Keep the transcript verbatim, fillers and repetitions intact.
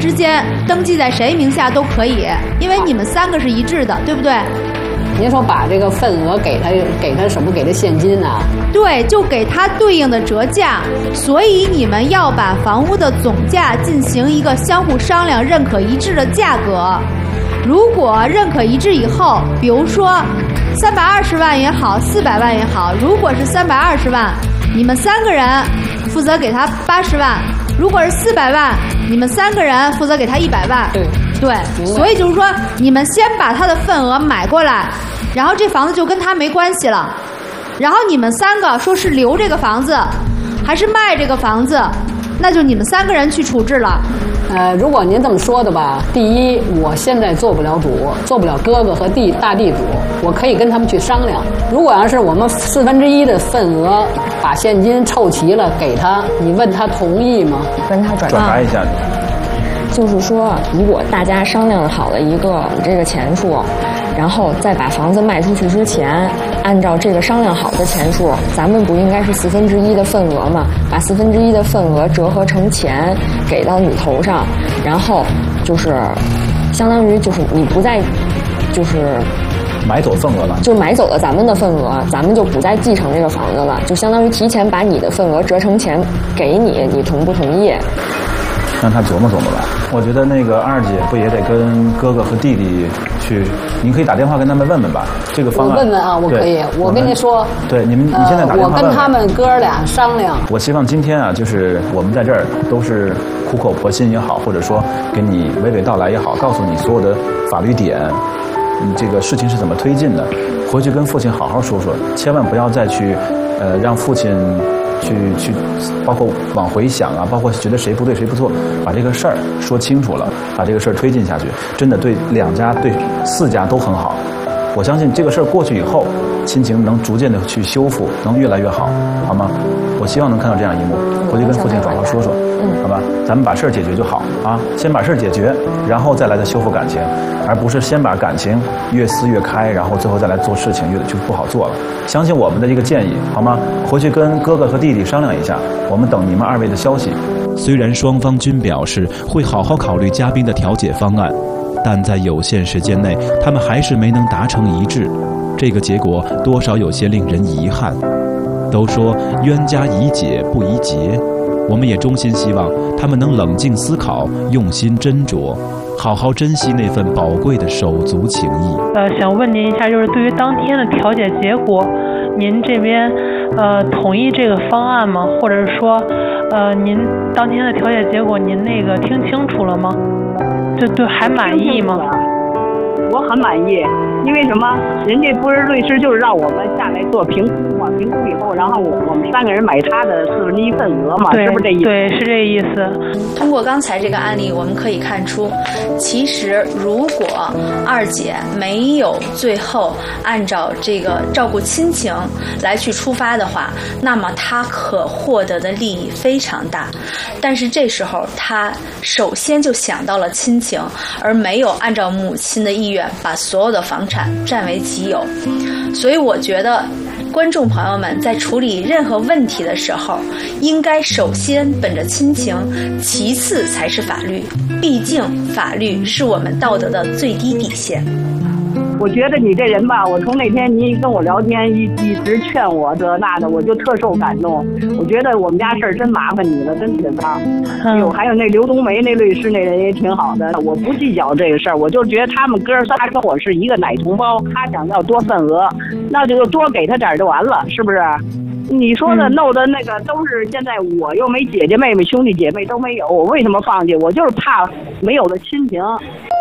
之间登记在谁名下都可以，因为你们三个是一致的，对不对？ 您说把这个份额给他，给他什么？给他现金啊？ 对，就给他对应的折价。所以你们要把房屋的总价进行一个相互商量、认可一致的价格。如果认可一致以后，比如说三百二十万也好，四百万也好，如果是三百二十万，你们三个人负责给他八十万；如果是四百万，你们三个人负责给他一百万。 对。 对，所以就是说，你们先把他的份额买过来，然后这房子就跟他没关系了。然后你们三个说是留这个房子，还是卖这个房子，那就你们三个人去处置了。 呃，如果您这么说的吧，第一，我现在做不了主，做不了哥哥和地大地主，我可以跟他们去商量。如果要是我们四分之一的份额把现金凑齐了给他，你问他同意吗？ 跟他转转达一下。 就是说，如果大家商量好了一个这个钱数，然后在把房子卖出去之前，按照这个商量好的钱数，咱们不应该是四分之一的份额吗？把四分之一的份额折合成钱给到你头上，然后就是相当于就是你不再就是买走份额了， 就买走了咱们的份额，咱们就不再继承这个房子了，就相当于提前把你的份额折成钱给你，你同不同意？ 让他琢磨琢磨吧。我觉得那个二姐不也得跟哥哥和弟弟去？您可以打电话跟他们问问吧。这个方案， 我问问啊，我可以。我跟你说， 对你们，你现在打电话问问、 呃、我跟他们哥俩商量。 我希望今天啊，就是我们在这儿都是苦口婆心也好，或者说给你娓娓道来也好，告诉你所有的法律点，你这个事情是怎么推进的，回去跟父亲好好说说，千万不要再去，呃，让父亲。去去，包括往回想啊，包括觉得谁不对谁不错，把这个事儿说清楚了，把这个事儿推进下去，真的对两家对四家都很好。我相信这个事儿过去以后，亲情能逐渐的去修复，能越来越好，好吗？我希望能看到这样一幕，回去跟父亲好好说说，好吧？咱们把事儿解决就好啊，先把事儿解决，然后再来的修复感情，而不是先把感情越撕越开，然后最后再来做事情，越就不好做了。相信我们的这个建议，好吗？回去跟哥哥和弟弟商量一下，我们等你们二位的消息。 虽然双方均表示会好好考虑嘉宾的调解方案，但在有限时间内，他们还是没能达成一致，这个结果多少有些令人遗憾。都说冤家宜解不宜结，我们也衷心希望他们能冷静思考，用心斟酌，好好珍惜那份宝贵的手足情谊。 呃，想问您一下，就是对于当天的调解结果，您这边呃同意这个方案吗？或者是说，呃，您当天的调解结果您那个听清楚了吗？这对还满意吗？ 我很满意，因为什么？人家不是律师，就是让我们下来做评估嘛，评估以后，然后我我们三个人买他的四分之一份额嘛，是不是这意思？ 对，是这意思。 通过刚才这个案例，我们可以看出，其实如果二姐没有最后按照这个照顾亲情来去出发的话，那么她可获得的利益非常大。但是这时候她首先就想到了亲情，而没有按照母亲的意愿把所有的房产占为己有。所以我觉得观众朋友们在处理任何问题的时候，应该首先本着亲情，其次才是法律，毕竟法律是我们道德的最低底线。 我觉得你这人吧，我从那天你跟我聊天，一一直劝我这那的，我就特受感动。我觉得我们家事儿真麻烦你了，真紧张。哎呦，还有那刘冬梅那律师那人也挺好的，我不计较这个事儿，我就觉得他们哥仨跟我是一个奶同胞，他想要多份额，那就多给他点儿就完了，是不是？你说的弄的那个都是现在我又没姐姐妹妹兄弟姐妹都没有，我为什么放弃？我就是怕没有了亲情。